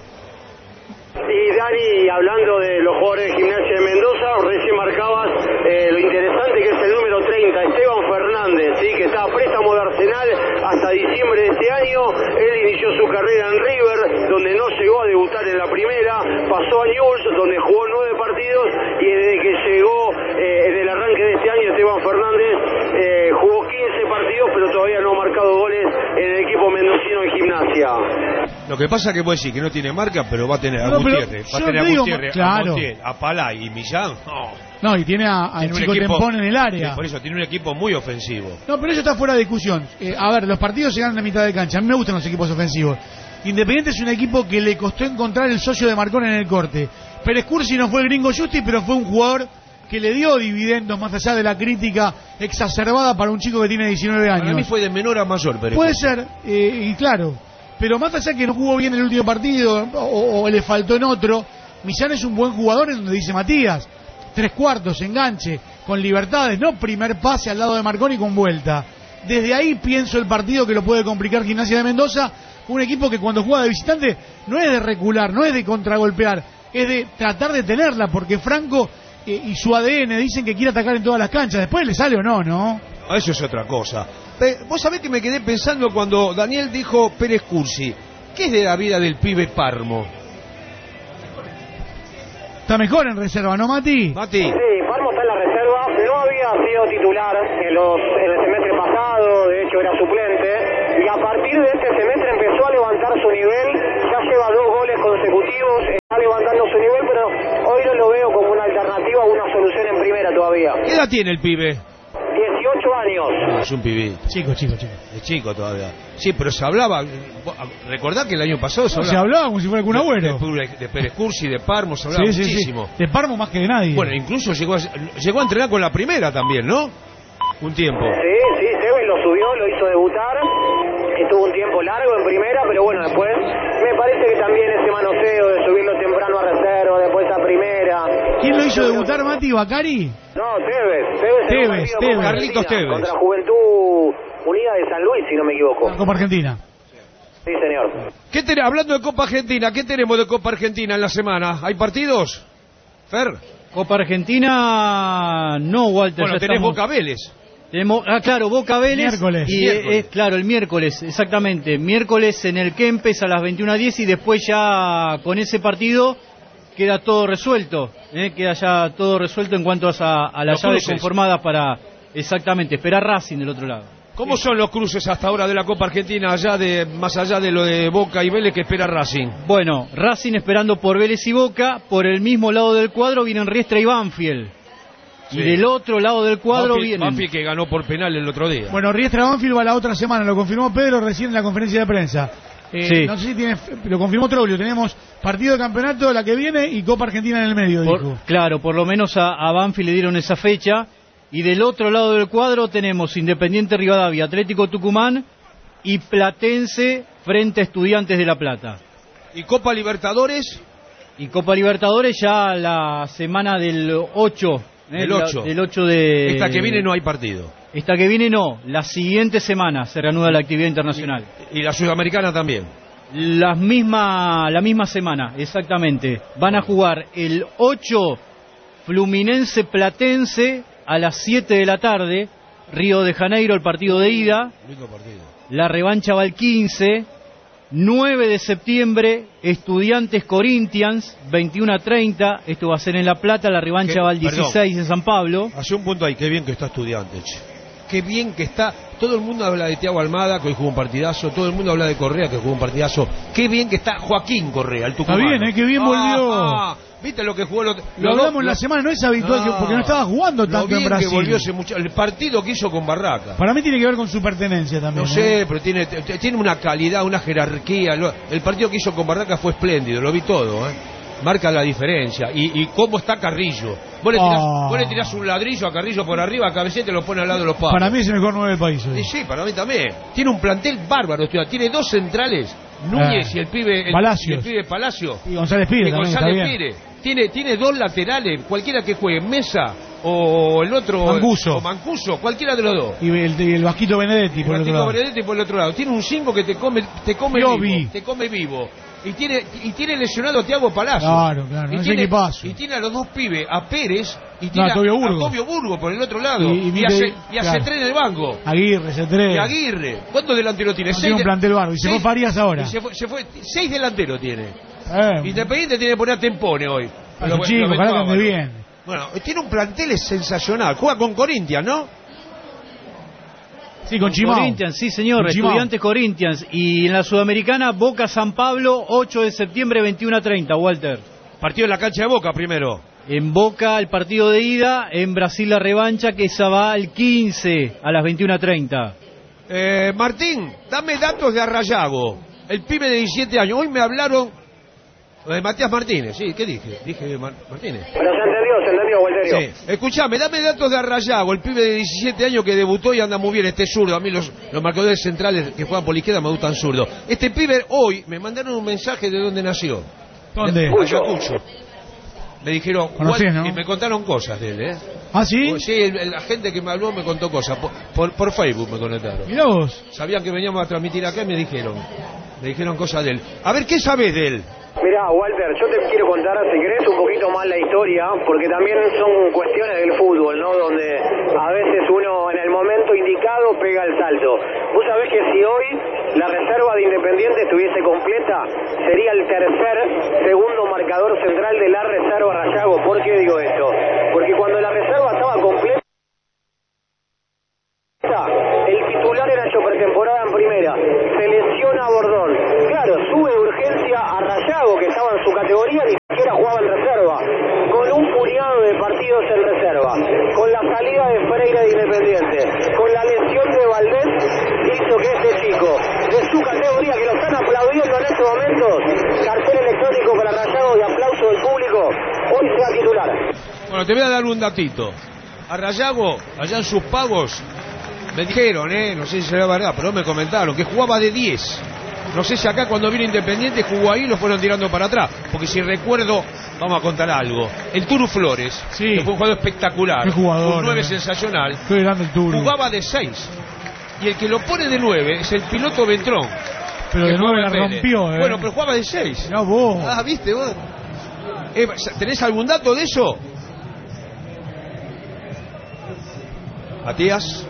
Y Dani, hablando de los jugadores de Gimnasia de Mendoza, recién marcabas eh, lo interesante que es el número treinta, Esteban Fernández, ¿sí? Que está a préstamo de Arsenal hasta diciembre de este año. Él inició su carrera en River, donde no llegó a debutar en la primera, pasó a Newell's, donde jugó nueve partidos, y desde que llegó eh, en el arranque de este año, Esteban Fernández eh, jugó quince partidos, pero todavía no ha marcado goles en el equipo mendocino en Gimnasia. Lo que pasa es que puede decir que no tiene marca, pero va a tener a No, pero Gutiérrez, va a yo tener a te digo, Gutiérrez, claro. a Montiel, a Palay y Millán. No, No, y tiene a, a Tiene un Chico equipo- Tempón en el área. Sí, por eso, tiene un equipo muy ofensivo. No, pero eso está fuera de discusión. Eh, a ver, los partidos se ganan a mitad de cancha. A mí me gustan los equipos ofensivos. Independiente es un equipo que le costó encontrar el socio de Marcón en el corte. Pérez Cursi no fue el gringo Justi, pero fue un jugador que le dio dividendos más allá de la crítica exacerbada para un chico que tiene diecinueve años. Para mí fue de menor a mayor, pero Puede ser, eh, y claro. Pero más allá que no jugó bien el último partido o, o le faltó en otro, Millán es un buen jugador en donde dice Matías. Tres cuartos, enganche, con libertades, no primer pase al lado de Marconi con vuelta. Desde ahí pienso el partido que lo puede complicar Gimnasia de Mendoza, un equipo que cuando juega de visitante no es de recular, no es de contragolpear, es de tratar de tenerla, porque Franco eh, y su A D N dicen que quiere atacar en todas las canchas, después le sale o no, ¿no? Ah, eso es otra cosa. Eh, Vos sabés que me quedé pensando cuando Daniel dijo Pérez Cursi. ¿Qué es de la vida del pibe Parmo? Está mejor en reserva, ¿no, Mati? Mati. Sí, Parmo está en la reserva, no había sido titular en, los, en el semestre pasado, de hecho era suplente, y a partir de este semestre empezó a levantar su nivel, ya lleva dos goles consecutivos, está levantando su nivel, pero hoy no lo veo como una alternativa o una solución en primera todavía. ¿Qué edad tiene el pibe? dieciocho años. años. No, es un pibito. Chico, chico, chico. Es chico todavía. Sí, pero se hablaba. Recordá que el año pasado se No, hablaba. se hablaba como si fuera el Kun Agüero. De, de, de Pérez Cursi, de Parmo, se hablaba Sí, sí, sí. muchísimo. De Parmo más que de nadie. Bueno, incluso llegó a, llegó a entrenar con la primera también, ¿no? Un tiempo. Sí, sí, Seven lo subió, lo hizo debutar. Estuvo un tiempo largo en primera, pero bueno, después me parece que también ese manoseo de subirlo temprano a reserva, después a primera. ¿Quién lo hizo debutar, Mati? ¿Bacari? No, Tevez. Tevez, en un Tevez, partido Tevez. contra Carlitos Argentina, Tevez. Contra Juventud Unida de San Luis, si no me equivoco. La Copa Argentina. Sí, señor. ¿Qué ten- hablando de Copa Argentina, ¿qué tenemos de Copa Argentina en la semana? ¿Hay partidos? Fer. Copa Argentina, no, Walter. Bueno, ya tenés estamos- Boca Vélez. Tenemos, ah, claro, Boca Vélez. Miércoles. Y Miércoles. es, claro, el miércoles, exactamente. Miércoles en el Kempes a las veintiuna diez y después ya con ese partido queda todo resuelto. ¿eh? Queda ya todo resuelto en cuanto a, a las Los llaves cruces. conformadas para, exactamente, esperar Racing del otro lado. ¿Cómo son los cruces hasta ahora de la Copa Argentina, allá de, más allá de lo de Boca y Vélez que espera Racing? Bueno, Racing esperando por Vélez y Boca. Por el mismo lado del cuadro vienen Riestra y Banfield. Sí. Y del otro lado del cuadro Banfield, vienen... Banfield que ganó por penal el otro día. Bueno, Riestra Banfield va la otra semana, lo confirmó Pedro recién en la conferencia de prensa. Eh, Sí. No sé si tiene, lo confirmó Troglio, tenemos partido de campeonato la que viene y Copa Argentina en el medio, Por- dijo. claro, por lo menos a, a Banfield le dieron esa fecha. Y del otro lado del cuadro tenemos Independiente Rivadavia, Atlético Tucumán y Platense frente a Estudiantes de La Plata. ¿Y Copa Libertadores? Y Copa Libertadores ya la semana del ocho. ¿eh? Del La- ocho. del ocho de... Esta que viene no hay partido. Esta que viene no, la siguiente semana se reanuda la actividad internacional. Y la Sudamericana también. La misma, la misma semana, exactamente. Van a jugar el ocho Fluminense Platense a las siete de la tarde. Río de Janeiro, el partido de ida. Lindo partido. La revancha va el quince. nueve de septiembre, Estudiantes Corinthians, veintiuno a treinta. Esto va a ser en La Plata. La revancha ¿Qué? va el dieciséis Perdón. en San Pablo. Hace un punto ahí, qué bien que está Estudiantes. che. Qué bien que está. Todo el mundo habla de Thiago Almada, que hoy jugó un partidazo. Todo el mundo habla de Correa, que jugó un partidazo. Qué bien que está Joaquín Correa, el tucumano. bien, ¿eh? Qué bien volvió. Ah, ¿viste lo que jugó? Lo, Lo hablamos en la semana, no es habitual, que, porque no estaba jugando Lo tanto bien en Brasil. que volvió ese muchacho. El partido que hizo con Barraca. Para mí tiene que ver con su pertenencia también. No ¿eh? sé, pero tiene, t- tiene una calidad, una jerarquía. Lo- El partido que hizo con Barraca fue espléndido, lo vi todo, ¿eh? Marca la diferencia. Y, y cómo está Carrillo. Vos le, tirás, Oh. vos le tirás un ladrillo a Carrillo por arriba, a Cabecete lo pone al lado de los palos. Para mí es el mejor nueve del país. hoy. Y sí, para mí también. Tiene un plantel bárbaro. Estudia. Tiene dos centrales, Núñez Eh, y el pibe el, Palacios. y el pibe Palacio. Y González Pire Y también, González está bien. Pire. Tiene, tiene dos laterales, cualquiera que juegue, Mesa o el otro. Mancuso. O Mancuso, cualquiera de los dos. Y el, y el Vasquito Benedetti por el otro Martico lado. Benedetti por el otro lado. Tiene un cinco que te come, te come Piovi. vivo. Te come vivo. Y tiene, y tiene lesionado a Thiago Palacio. Claro, claro, Y ese tiene, equipazo. y tiene a los dos pibes, a Pérez y No, tiene a Tobio Burgo. a Tobio Burgo por el otro lado. Y- Y, y mire- a, Ce- y a claro. Cetré en el banco. Aguirre, C tres. Y Aguirre. ¿Cuántos delanteros tiene? No, tiene un de- plantel bárbaro. Y se seis- fue Farías ahora. y se fue, se fue- seis delanteros tiene. Eh, Independiente tiene que poner a Tempone hoy. es Lo- un chico, lo ojalá que metió ande Ábalo. bien. Bueno, tiene un plantel sensacional. Juega con Corinthians, ¿no? Sí, con Chimao. Corinthians, sí señor, Con Chimao. Estudiantes Corinthians. Y en la Sudamericana, Boca San Pablo, ocho de septiembre, veintiuno a treinta, Walter. Partido en la cancha de Boca primero. En Boca el partido de ida, en Brasil la revancha, que esa va al quince a las veintiuno a treinta. Eh, Martín, dame datos de Arrayago. El pibe de diecisiete años. Hoy me hablaron de Matías Martínez. Sí, ¿qué dije? Dije Mar- Martínez. Pero se entendió, se entendió, Walterio. Sí. Escuchame, dame datos de Arrayago, el pibe de diecisiete años que debutó y anda muy bien, este zurdo. A mí los, los marcadores centrales que juegan por la izquierda me gustan zurdo. Este pibe hoy me mandaron un mensaje de dónde nació. ¿Dónde? De Ayacucho. Me dijeron, Conocés, Wal- ¿no? y me contaron cosas de él, ¿eh? ¿Ah, sí? Sí, el- el- la gente que me habló me contó cosas. Por, por, por Facebook me conectaron. Mirá vos. Sabían que veníamos a transmitir acá y me dijeron. Me dijeron cosas de él. A ver, ¿qué sabes de él? Mirá, Walter, yo te quiero contar, si querés, un poquito más la historia, porque también son cuestiones del fútbol, ¿no? Donde a veces uno en el momento indicado pega el salto. Vos sabés que si hoy la reserva de Independiente estuviese completa, sería el tercer segundo marcador central de la reserva Rayago. ¿Por qué digo esto? Porque cuando la reserva estaba completa, el titular era hecho pretemporada en primera, se lesiona a Bordón, claro, sube de urgencia a Rayago, que estaba en su categoría, ni siquiera jugaba en reserva, con un puñado de partidos en reserva, con la salida de Freire de Independiente, con la en estos momentos, cartel electrónico para Rayados y aplauso del público, hoy sea titular. Bueno, te voy a dar un datito. A Rayago, allá en sus pagos, me dijeron, eh, no sé si será verdad, pero me comentaron que jugaba de diez. No sé si acá cuando vino Independiente jugó ahí y lo fueron tirando para atrás. Porque si recuerdo, vamos a contar algo. El Turu Flores, sí, que fue un jugador espectacular, qué jugador, un nueve eh. sensacional, Qué grande el Turu. jugaba de seis. Y el que lo pone de nueve es el piloto Ventrón. Pero que de nueve jugaba la en Vélez. rompió, eh. Bueno, pero jugaba de seis. No, vos. Ah, ¿viste vos? Eh, ¿Tenés algún dato de eso? Matías.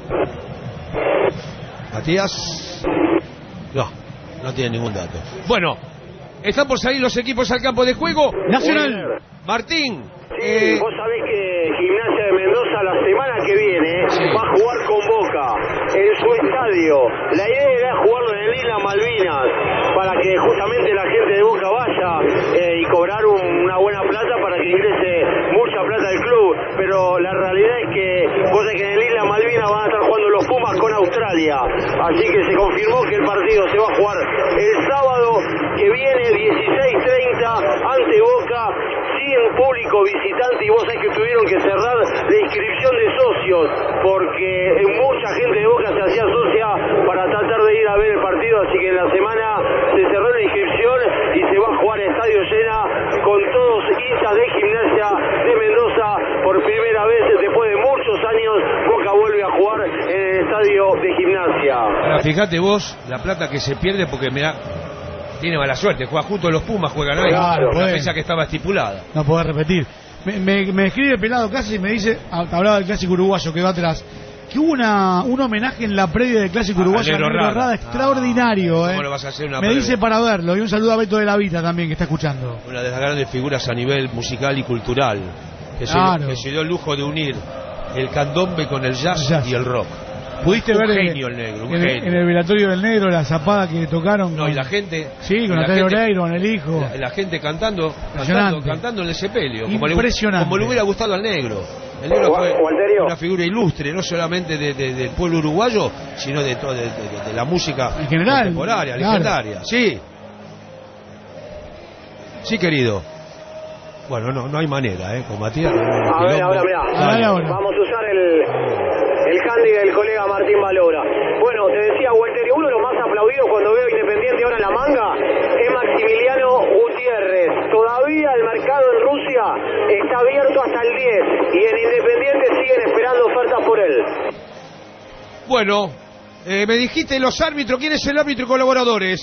Matías. No, no tiene ningún dato. Bueno, están por salir los equipos al campo de juego. Nacional. Martín. Sí, eh, vos sabés que Gimnasia de Mendoza la semana que viene sí. va a jugar con Boca en su estadio. La idea era jugarlo en el Isla Malvinas para que justamente la gente de Boca vaya eh, y cobrar un, una buena plata para que ingrese mucha plata al club. Pero la realidad es que vos sabés que en el Isla Malvinas van a estar jugando los Pumas con Australia. Así que se confirmó que el partido se va a jugar el sábado que viene, dieciséis treinta, ante Boca, sin público visitante, y vos sabés que tuvieron que cerrar la inscripción de socios porque mucha gente de Boca se hacía socia para tratar de ir a ver el partido, así que en la semana se cerró la inscripción y se va a jugar a estadio llena con todos hinchas de Gimnasia de Mendoza. Por primera vez después de muchos años Boca vuelve a jugar en el estadio de Gimnasia. Ahora fíjate vos la plata que se pierde porque mirá, tiene mala suerte, juega justo los Pumas, juegan hoy, Claro, una pues. fecha que estaba estipulada. No podés repetir. Me, me, me escribe Pelado Casi y me dice, hablaba del clásico uruguayo que va atrás, que hubo una, un homenaje en la previa del clásico Ah, uruguayo Negro a Negro Rada. Rada extraordinario. Ah, eh. ¿cómo lo vas a hacer una me previa? dice para verlo, y un saludo a Beto de la Vita también que está escuchando. Una de las grandes figuras a nivel musical y cultural, que, Claro. se, que se dio el lujo de unir el candombe con el jazz, Jazz. y el rock. ¿Pudiste Un ver en- genio el negro, un en, el- genio. en el velatorio del Negro la zapada que tocaron? No, con- y la gente... Sí, con la Natalia gente- Oreiro, con el hijo. La, la gente cantando, cantando, Impresionante. cantando en el sepelio, como le, Impresionante. como le hubiera gustado al negro. El negro Gua- fue Walterio. una figura ilustre, no solamente de, de- del pueblo uruguayo, sino de, todo, de, de- de la música En general, contemporánea, claro. legendaria. Sí. Sí, querido. Bueno, no, no hay manera, ¿eh? Con Matías. no hay A ver, quilombo. ahora mirá, Dale ahora. vamos a usar el, el handy del colega Martín Valora. Bueno, te decía Walter, uno de los más aplaudidos cuando veo Independiente ahora en la manga es Maximiliano Gutiérrez. Todavía el mercado en Rusia está abierto hasta el diez y en Independiente siguen esperando ofertas por él. Bueno, eh, me dijiste los árbitros. ¿Quién es el árbitro y colaboradores?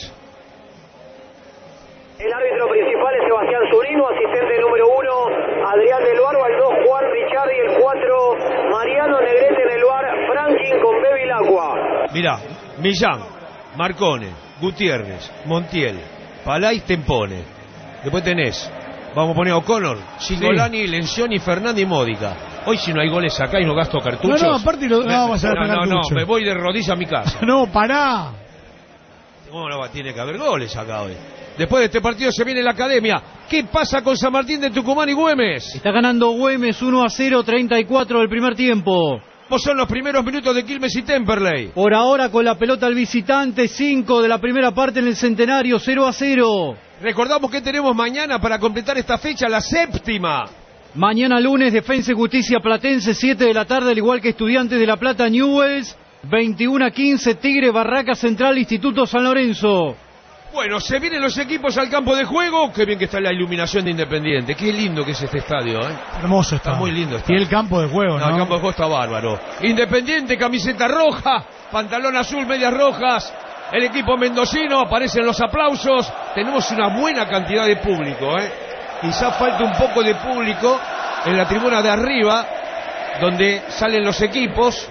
El árbitro principal es Sebastián Zurino, asistente número uno Adrián del Barba, el dos Juan Ricciardi, el cuatro Mariano Negrete en el bar, Franklin con Bevilacqua. Mirá, Millán, Marcone, Gutiérrez, Montiel, Palay, Tempone. Después tenés, vamos a poner a O'Connor, Cingolani, Lencioni, Fernández y Módica. Hoy si no hay goles acá y no gasto cartuchos... No, no, aparte lo- no me- vamos a no, gastar no, no, cartuchos. me voy de rodillas a mi casa. No, pará. ¿Cómo no va? Tiene que haber goles acá hoy. Después de este partido se viene la Academia. ¿Qué pasa con San Martín de Tucumán y Güemes? Está ganando Güemes uno a cero, treinta y cuatro del primer tiempo. Vos son los primeros minutos de Quilmes y Temperley. Por ahora con la pelota al visitante, cinco de la primera parte en el Centenario, cero a cero. Recordamos que tenemos mañana para completar esta fecha, la séptima. Mañana lunes, Defensa y Justicia Platense, siete de la tarde, al igual que Estudiantes de La Plata, Newells. veintiuno a quince, Tigre, Barraca Central, Instituto San Lorenzo. Bueno, se vienen los equipos al campo de juego. Qué bien que está la iluminación de Independiente. Qué lindo que es este estadio, ¿eh? Hermoso está. Está muy lindo. Está. Y el campo de juego, ¿no? No, el campo de juego está bárbaro. Independiente, camiseta roja, pantalón azul, medias rojas. El equipo mendocino, aparecen los aplausos. Tenemos una buena cantidad de público, ¿eh? Quizá falta un poco de público en la tribuna de arriba, donde salen los equipos.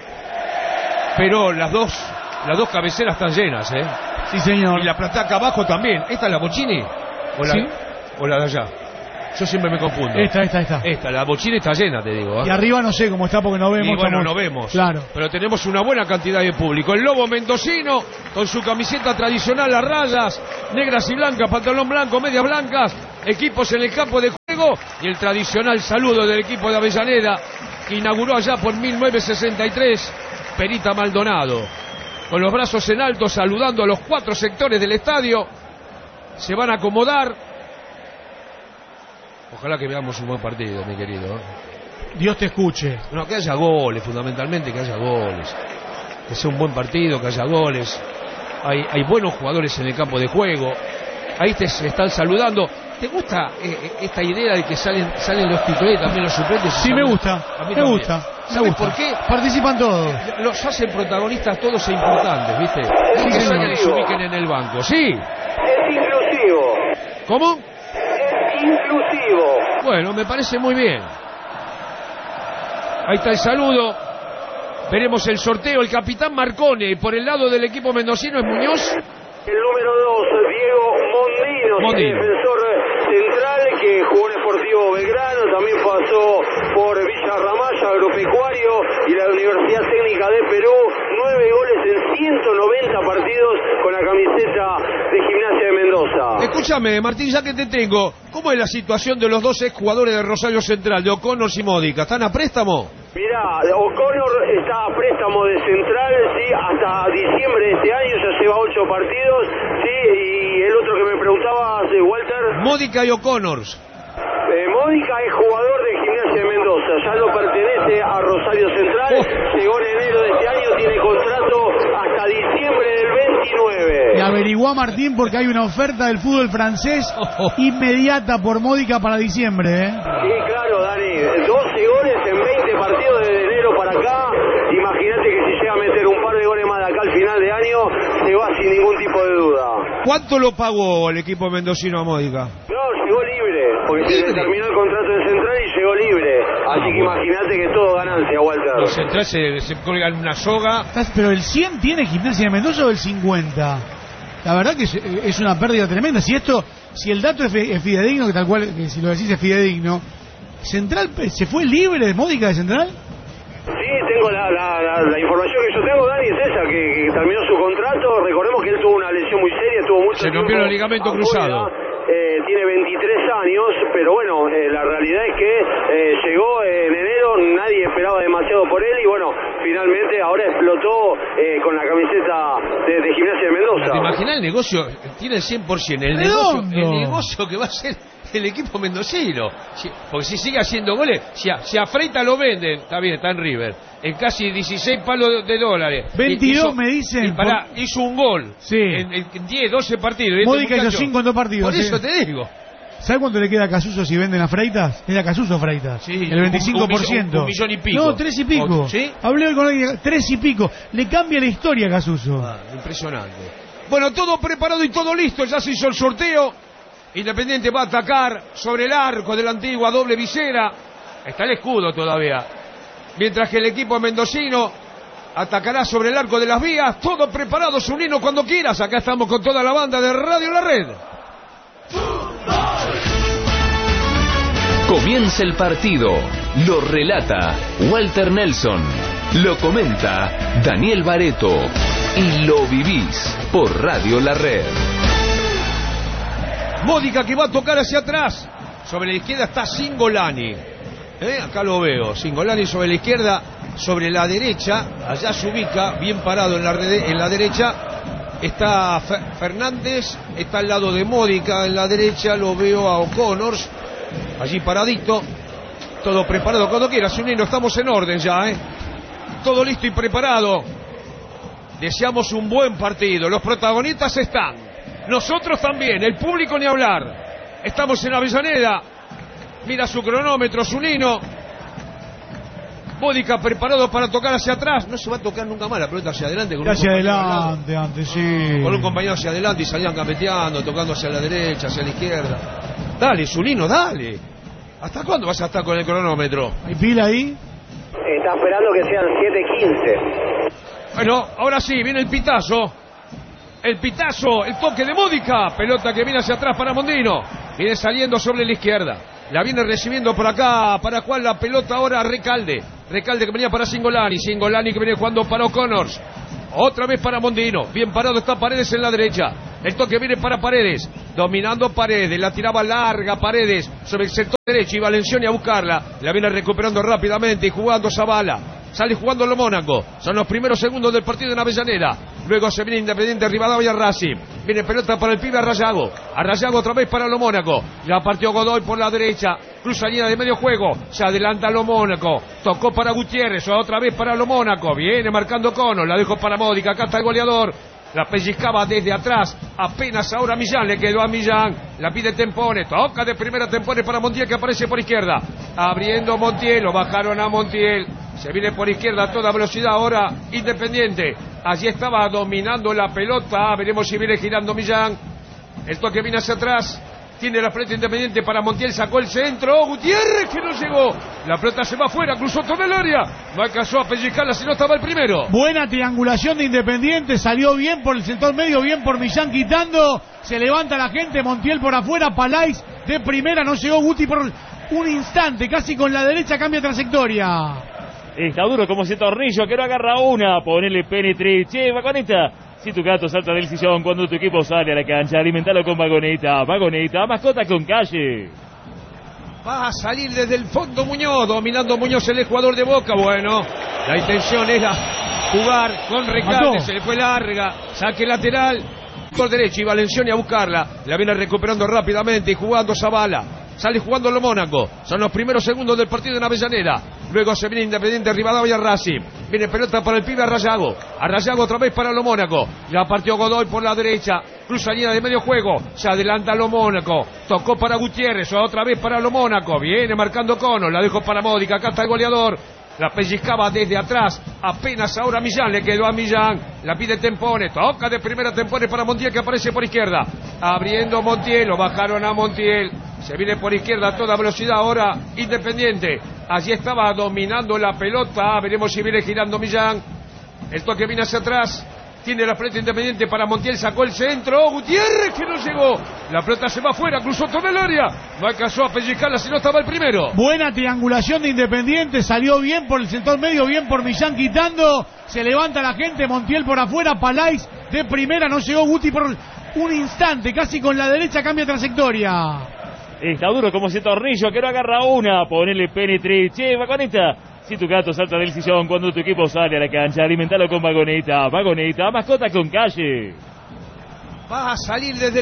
Pero las dos, las dos cabeceras están llenas, ¿eh? Sí, señor. Y la placa abajo también. ¿Esta es la Bochini? ¿O la, Sí. o la de allá? Yo siempre me confundo. Esta, esta, esta. Esta, la Bochini está llena, te digo. ¿eh? Y arriba no sé cómo está porque no vemos. Y bueno, estamos- no vemos. Claro. Pero tenemos una buena cantidad de público. El Lobo mendocino, con su camiseta tradicional a rayas, negras y blancas, pantalón blanco, medias blancas, equipos en el campo de juego y el tradicional saludo del equipo de Avellaneda, que inauguró allá por mil novecientos sesenta y tres, Perita Maldonado. Con los brazos en alto, saludando a los cuatro sectores del estadio. se van a acomodar. Ojalá que veamos un buen partido, mi querido. Dios te escuche. No, que haya goles, fundamentalmente que haya goles. Que sea un buen partido, que haya goles. Hay, hay buenos jugadores en el campo de juego. Ahí te se están saludando. ¿Te gusta eh, esta idea de que salen salen los titulares y también los suplentes? Sí, me gusta. A mí me también. gusta. ¿Sabes gusta. por qué? Participan todos. Los hacen protagonistas todos e importantes, ¿viste? Sí, que salgan y se ubiquen en el banco. Sí. Es inclusivo. ¿Cómo? Es inclusivo. Bueno, me parece muy bien. Ahí está el saludo. Veremos el sorteo. El capitán Marcone por el lado del equipo mendocino es Muñoz. El número dos, Diego Mondino, Mondino. defensor central que jugó en Sportivo Belgrano, también pasó por Villa Ramallo, Agropecuario y la Universidad Técnica de Perú. Nueve goles en ciento noventa partidos con la camiseta de Gimnasia de Mendoza. Escúchame, Martín, ya que te tengo, ¿cómo es la situación de los dos exjugadores de Rosario Central, de O'Connor y Módica? ¿Están a préstamo? Mirá, O'Connor está a préstamo de central, sí, hasta diciembre de este año, ya lleva ocho partidos, sí, y el otro que me preguntabas, Walter. Módica y O'Connor. Eh, Módica es jugador de Gimnasia de Mendoza, ya no pertenece a Rosario Central, oh. Llegó en enero de este año, tiene contrato hasta diciembre del veintinueve. Y averiguá, Martín, porque hay una oferta del fútbol francés oh. inmediata por Módica para diciembre, ¿eh? Sí, claro, Dani, doce goles en veinte partidos desde enero para acá. Imagínate que si llega a meter un par de goles más de acá al final de año, se va sin ningún tipo de duda. ¿Cuánto lo pagó el equipo mendocino a Módica? No, llegó libre, porque ¿Libre? se le terminó el contrato en Central y llegó libre. Así ah, que bueno. Imagínate que todo ganancia, Walter. Los Central se, se colgan una soga. Pero el cien tiene Gimnasia de Mendoza o el cincuenta. La verdad que es, es una pérdida tremenda. Si esto, si el dato es, es fidedigno, que tal cual, que si lo decís es fidedigno, ¿Central se fue libre de Módica de Central? Sí, tengo la, la, la, la información que yo tengo, Dani, es esa, que, que terminó su contrato. Recordemos que él tuvo una lesión muy seria, tuvo mucho Se rompió el ligamento cruzado. Eh, tiene veintitrés años, pero bueno, eh, la realidad es que eh, llegó en enero, nadie esperaba demasiado por él y bueno, finalmente ahora explotó eh, con la camiseta de, de Gimnasia de Mendoza. ¿Te imaginas el negocio? Tiene el cien por ciento, el negocio, el negocio que va a ser el equipo mendocino, si, porque si sigue haciendo goles, si a, si a Freita lo venden, está bien, está en River, en casi dieciséis palos de, de dólares. veintidós hizo, me dicen. Y pará, por... hizo un gol sí. en, en diez, doce partidos. Módica hizo cinco en dos partidos. Por sí. eso te digo. ¿Sabes cuánto le queda a Casuso si venden a Freitas? Es a Casuso Freitas. Sí, el veinticinco por ciento. Un, un, un millón y pico. No, tres y pico. ¿Sí? Hablé hoy con alguien, tres y pico. Le cambia la historia a Casuso. Ah, impresionante. Bueno, todo preparado y todo listo. Ya se hizo el sorteo. Independiente va a atacar sobre el arco de la antigua doble visera. Está el escudo todavía. Mientras que el equipo mendocino atacará sobre el arco de las vías. Todo preparado, Zunino, cuando quieras. Acá estamos con toda la banda de Radio La Red. Comienza el partido. Lo relata Walter Nelson. Lo comenta Daniel Bareto. Y lo vivís por Radio La Red. Módica que va a tocar hacia atrás. Sobre la izquierda está Singolani. ¿Eh? Acá lo veo. Singolani sobre la izquierda. Sobre la derecha. Allá se ubica, bien parado en la, red, en la derecha. Está Fernández. Está al lado de Módica en la derecha. Lo veo a O'Connor. Allí paradito. Todo preparado. Cuando quieras, Zunino, estamos en orden ya. ¿eh? Todo listo y preparado. Deseamos un buen partido. Los protagonistas están. Nosotros también, el público ni hablar. Estamos en Avellaneda. Mira su cronómetro, Zunino. Módica preparado para tocar hacia atrás. No se va a tocar nunca más la pelota hacia adelante. Con hacia adelante, antes sí. Con un compañero hacia adelante y salían gambeteando, tocando hacia la derecha, hacia la izquierda. Dale, Zunino, dale. ¿Hasta cuándo vas a estar con el cronómetro? ¿Hay pila ahí? Está esperando que sean siete quince. Bueno, ahora sí, viene el pitazo. El pitazo, el toque de Módica. Pelota que viene hacia atrás para Mondino. Viene saliendo sobre la izquierda. La viene recibiendo por acá. Para cual la pelota ahora Recalde. Recalde que venía para Singolani. Singolani que viene jugando para O'Connor. Otra vez para Mondino. Bien parado está Paredes en la derecha. El toque viene para Paredes. Dominando Paredes. La tiraba larga Paredes sobre el sector derecho. Y Valencioni a buscarla. La viene recuperando rápidamente y jugando Zavala. Sale jugando lo Mónaco. Son los primeros segundos del partido en Avellaneda. Luego se viene Independiente, Rivadavia, Racing. Viene pelota para el pibe Arrayago. Arrayago otra vez para lo Mónaco. Ya partió Godoy por la derecha. Cruza línea de medio juego. Se adelanta lo Mónaco. Tocó para Gutiérrez. Otra vez para lo Mónaco. Viene marcando Cono. La dejó para Módica. Acá está el goleador. La pellizcaba desde atrás. Apenas ahora Millán. Le quedó a Millán. La pide Tempone. Toca de primera Tempone para Montiel, que aparece por izquierda. Abriendo Montiel. Lo bajaron a Montiel. Se viene por izquierda a toda velocidad ahora Independiente. Allí estaba dominando la pelota. Veremos si viene girando Millán. El toque viene hacia atrás. Tiene la frente Independiente para Montiel. Sacó el centro. Gutiérrez, que no llegó. La pelota se va afuera. Cruzó todo el área. No alcanzó a pellizcarla si no estaba el primero. Buena triangulación de Independiente. Salió bien por el sector medio. Bien por Millán quitando. Se levanta la gente. Montiel por afuera. Palais de primera. No llegó Guti por un instante. Casi con la derecha cambia trayectoria. Está duro como ese tornillo que no agarra una. Ponele penetre. Che, Vagoneta. Si tu gato salta del sillón cuando tu equipo sale a la cancha, alimentalo con Vagoneta. Vagoneta, mascota con calle. Va a salir desde el fondo Muñoz. Dominando Muñoz, el jugador de Boca. Bueno, la intención era jugar con Recalde. Se le fue larga. Saque lateral. Por derecho y Valencioni a buscarla. La viene recuperando rápidamente y jugando Zavala. Sale jugando lo Mónaco. Son los primeros segundos del partido en Avellaneda. Luego se viene Independiente, Rivadavia, Racing. Viene pelota para el pibe Arrayago. Arrayago otra vez para lo Mónaco. Ya partió Godoy por la derecha. Cruza línea de medio juego. Se adelanta lo Mónaco. Tocó para Gutiérrez. Otra vez para lo Mónaco. Viene marcando Cono. La dejó para Módica. Acá está el goleador. La pellizcaba desde atrás. Apenas ahora Millán. Le quedó a Millán. La pide Tempone. Toca de primera Tempone para Montiel, que aparece por izquierda. Abriendo Montiel. Lo bajaron a Montiel. Se viene por izquierda a toda velocidad ahora Independiente. Allí estaba dominando la pelota. Veremos si viene girando Millán. El toque viene hacia atrás. Tiene la frente Independiente para Montiel. Sacó el centro. Gutiérrez, que no llegó. La pelota se va afuera. Cruzó todo el área. No alcanzó a pellizcarla si no estaba el primero. Buena triangulación de Independiente. Salió bien por el sector medio. Bien por Millán quitando. Se levanta la gente. Montiel por afuera. Palais de primera. No llegó Guti por un instante. Casi con la derecha cambia trayectoria. Está duro como ese tornillo que no agarra una. Ponele penetre. Che, Vagoneta. Si tu gato salta del sillón cuando tu equipo sale a la cancha, alimentalo con Vagoneta. Vagoneta, mascota con calle. Va a salir desde